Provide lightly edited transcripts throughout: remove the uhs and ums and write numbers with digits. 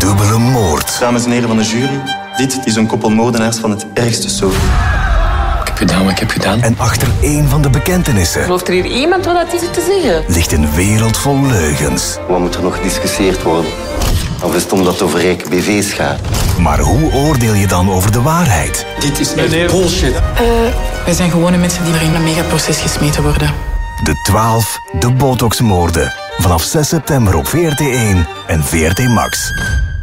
dubbele moord. Dames en heren van de jury, dit is een koppel moordenaars van het ergste soort. Ik heb gedaan wat ik heb gedaan. En achter één van de bekentenissen... Gelooft er hier iemand wat dat is te zeggen? ...ligt een wereld vol leugens. Wat moet er nog gediscussieerd worden? Of is het omdat het over rijke BV's gaat? Maar hoe oordeel je dan over de waarheid? Dit is echt bullshit. Wij zijn gewone mensen die er in een megaproces gesmeten worden. De 12, de Botox-moorden. Vanaf 6 september op VRT1 en VRT Max.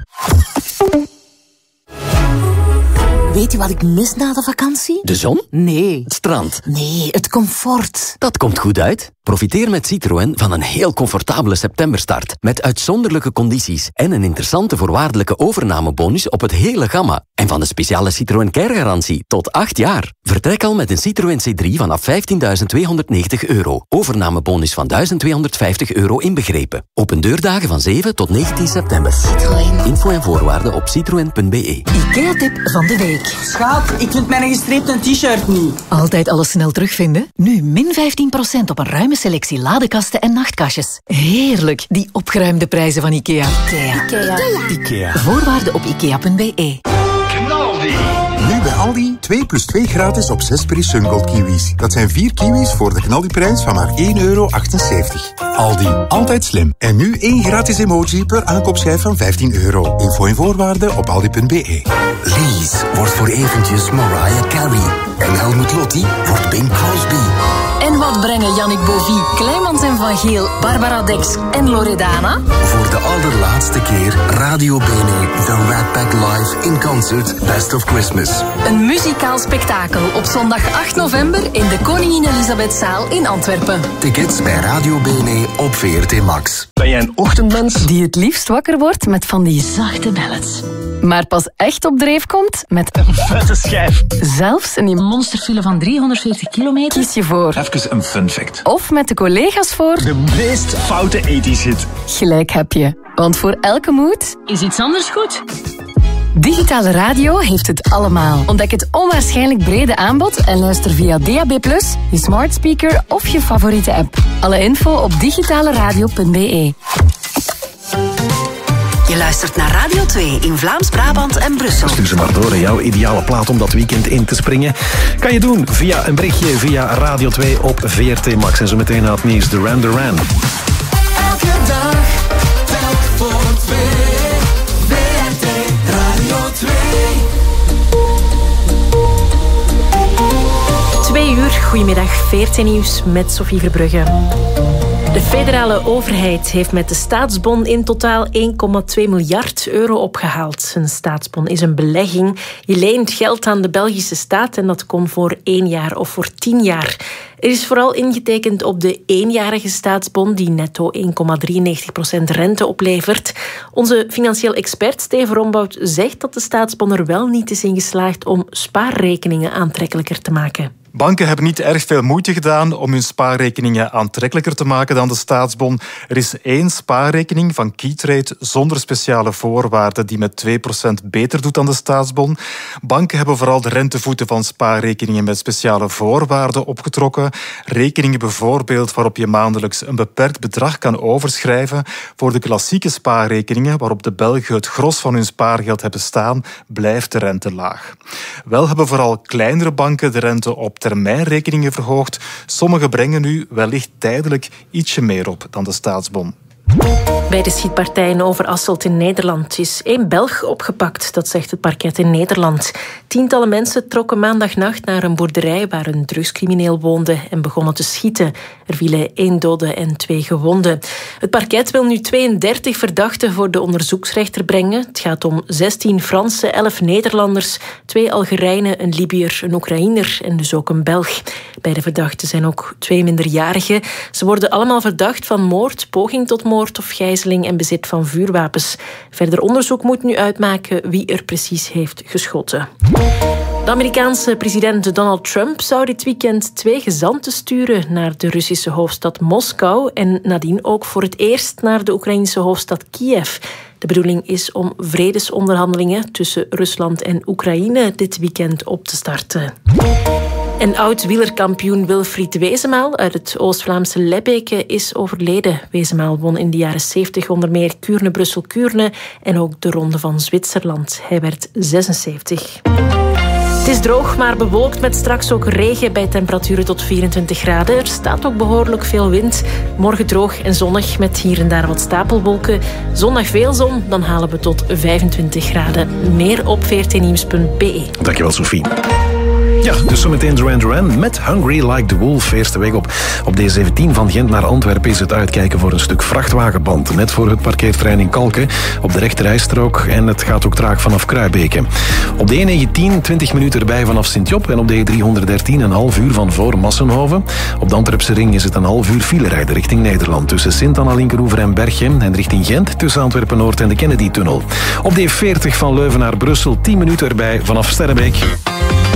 Weet je wat ik mis na de vakantie? De zon? Nee. Het strand? Nee, het comfort. Dat komt goed uit. Profiteer met Citroën van een heel comfortabele septemberstart. Met uitzonderlijke condities en een interessante voorwaardelijke overnamebonus op het hele gamma. En van de speciale Citroën Care-garantie tot 8 jaar. Vertrek al met een Citroën C3 vanaf €15.290. Overnamebonus van €1.250 inbegrepen. Open deurdagen van 7 tot 19 september. Citroën. Info en voorwaarden op citroen.be. IKEA-tip van de week. Schat, ik vind mijn gestreepte t-shirt niet. Altijd alles snel terugvinden? Nu min 15% op een ruime selectie ladekasten en nachtkastjes. Heerlijk, die opgeruimde prijzen van IKEA. IKEA. Voorwaarden op ikea.be. Nu bij Aldi 2 + 2 gratis op 6 Peri Sungold kiwis. Dat zijn 4 kiwis voor de knaldiprijs van maar €1,78. Aldi, altijd slim. En nu 1 gratis emoji per aankoopschijf van €15. Info en voorwaarden op aldi.be. Lies wordt voor eventjes Mariah Carey. En Helmut Lotti wordt Bing Crosby. En wat brengen Yannick Bovie, Kleimans en Van Geel, Barbara Dex en Loredana? Voor de allerlaatste keer Radio Bene, The Rat Pack Live in concert Best of Christmas. Een muzikaal spektakel op zondag 8 november in de Koningin Elisabethzaal in Antwerpen. Tickets bij Radio Bene op VRT Max. Ben jij een ochtendmens? Die het liefst wakker wordt met van die zachte ballads. Maar pas echt op dreef komt met Een vette schijf. zelfs een monsterfile van 340 kilometer. Kies je voor. Even een fun fact. Of met de collega's voor. De meest foute 80s hit. Gelijk heb je. Want voor elke mood Is iets anders goed? Digitale radio heeft het allemaal. Ontdek het onwaarschijnlijk brede aanbod en luister via DAB+, je smart speaker of je favoriete app. Alle info op digitaleradio.be. Je luistert naar Radio 2 in Vlaams-Brabant en Brussel. Stuur ze maar door, jouw ideale plaat om dat weekend in te springen. Kan je doen via een berichtje via Radio 2 op VRT Max. En zo meteen na het nieuws Duran Duran. Elke dag, telk voor 2. VRT Radio 2. 2 uur, goedemiddag, VRT Nieuws met Sophie Verbrugge. De federale overheid heeft met de staatsbon in totaal €1,2 miljard opgehaald. Een staatsbon is een belegging. Je leent geld aan de Belgische staat en dat kon voor 1 jaar of voor 10 jaar. Er is vooral ingetekend op de eenjarige staatsbon die netto 1,93% rente oplevert. Onze financieel expert Steven Rombout zegt dat de staatsbon er wel niet is in geslaagd om spaarrekeningen aantrekkelijker te maken. Banken hebben niet erg veel moeite gedaan om hun spaarrekeningen aantrekkelijker te maken dan de staatsbon. Er is 1 spaarrekening van Keytrade zonder speciale voorwaarden die met 2% beter doet dan de staatsbon. Banken hebben vooral de rentevoeten van spaarrekeningen met speciale voorwaarden opgetrokken. Rekeningen bijvoorbeeld waarop je maandelijks een beperkt bedrag kan overschrijven. Voor de klassieke spaarrekeningen waarop de Belgen het gros van hun spaargeld hebben staan, blijft de rente laag. Wel hebben vooral kleinere banken de rente op termijnrekeningen verhoogd. Sommige brengen nu wellicht tijdelijk ietsje meer op dan de staatsbon. Bij de schietpartij in Overasselt in Nederland is 1 Belg opgepakt, dat zegt het parket in Nederland. Tientallen mensen trokken maandagnacht naar een boerderij waar een drugscrimineel woonde en begonnen te schieten. Er vielen 1 dode en 2 gewonden. Het parket wil nu 32 verdachten voor de onderzoeksrechter brengen. Het gaat om 16 Fransen, 11 Nederlanders, 2 Algerijnen, een Libiër, een Oekraïner en dus ook een Belg. Bij de verdachten zijn ook 2 minderjarigen. Ze worden allemaal verdacht van moord, poging tot moord of gijzeling en bezit van vuurwapens. Verder onderzoek moet nu uitmaken wie er precies heeft geschoten. De Amerikaanse president Donald Trump zou dit weekend 2 gezanten sturen naar de Russische hoofdstad Moskou en nadien ook voor het eerst naar de Oekraïnse hoofdstad Kiev. De bedoeling is om vredesonderhandelingen tussen Rusland en Oekraïne dit weekend op te starten. En oud-wielerkampioen Wilfried Wezemaal uit het Oost-Vlaamse Lebbeke is overleden. Wezemaal won in de jaren 70 onder meer Kuurne-Brussel-Kuurne en ook de Ronde van Zwitserland. Hij werd 76. Het is droog, maar bewolkt met straks ook regen bij temperaturen tot 24 graden. Er staat ook behoorlijk veel wind. Morgen droog en zonnig met hier en daar wat stapelwolken. Zondag veel zon, dan halen we tot 25 graden. Meer op vrtnieuws.be. Dankjewel, Sophie. Ja, dus zometeen Duran Duran met Hungry Like the Wolf. Eerste weg op D17 van Gent naar Antwerpen is het uitkijken voor een stuk vrachtwagenband. Net voor het parkeerterrein in Kalken op de rechterrijstrook. En het gaat ook traag vanaf Kruibeke. Op de E19 20 minuten erbij vanaf Sint-Job. En op de E313 een half uur van voor Massenhoven. Op de Antwerpse ring is het een half uur file rijden richting Nederland. Tussen Sint-Anna-Linkeroever en Berchem. En richting Gent tussen Antwerpen-Noord en de Kennedy-tunnel. Op de E40 van Leuven naar Brussel 10 minuten erbij vanaf Sterrenbeek.